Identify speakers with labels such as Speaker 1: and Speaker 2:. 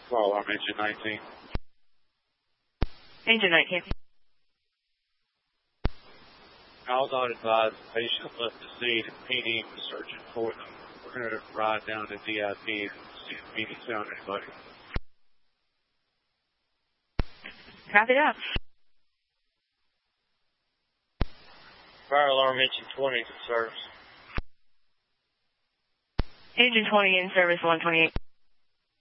Speaker 1: Fire alarm engine 19.
Speaker 2: Engine 19.
Speaker 1: Aldon advised the patient left the scene and PD was searching for them. We're going to ride down to DIP and see if PD found anybody.
Speaker 2: Copy that.
Speaker 1: Fire alarm engine 20 to service.
Speaker 2: Engine 20 in service 128.